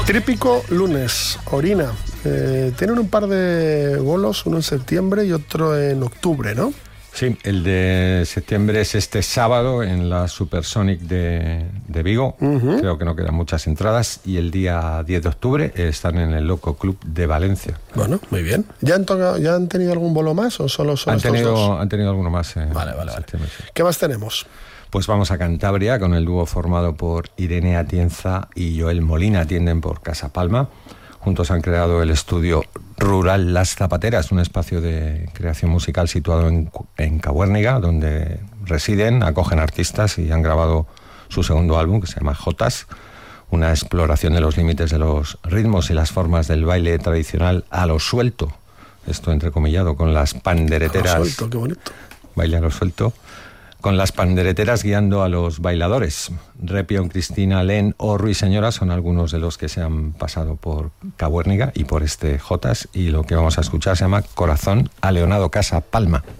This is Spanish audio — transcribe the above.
Trípico lunes, Orina. Tienen un par de bolos, uno en septiembre y otro en octubre, ¿no? Sí, el de septiembre es este sábado en la Supersonic de Vigo. Uh-huh. Creo que no quedan muchas entradas. Y el día 10 de octubre están en el Loco Club de Valencia. Bueno, muy bien. ¿Ya han tenido algún bolo más o solo son estos dos? Han tenido alguno más. Vale. Sí. ¿Qué más tenemos? Pues vamos a Cantabria con el dúo formado por Irene Atienza y Joel Molina, atienden por Casa Palma. Juntos han creado el estudio rural Las Zapateras, un espacio de creación musical situado en Cabuérniga, donde residen, acogen artistas y han grabado su segundo álbum, que se llama Jotas, una exploración de los límites de los ritmos y las formas del baile tradicional a lo suelto. Esto entrecomillado, con las pandereteras. A lo suelto, qué bonito. Baile a lo suelto. Con las pandereteras guiando a los bailadores. Repion, Cristina, Len o Ruiseñora son algunos de los que se han pasado por Cabuérniga y por este Jotas, y lo que vamos a escuchar se llama Corazón a Leonardo Casa Palma.